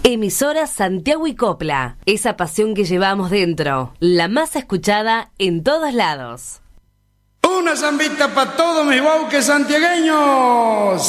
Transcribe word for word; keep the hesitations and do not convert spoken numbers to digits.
Emisora Santiago y Copla, esa pasión que llevamos dentro, la más escuchada en todos lados. Una zambita para todos mis bauques santiagueños.